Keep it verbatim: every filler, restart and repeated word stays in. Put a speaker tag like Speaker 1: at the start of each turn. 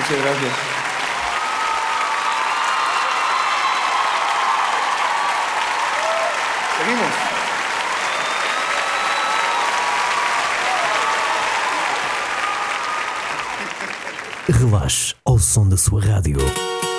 Speaker 1: Muchas gracias. Seguimos.
Speaker 2: Relaxe ao som da sua rádio.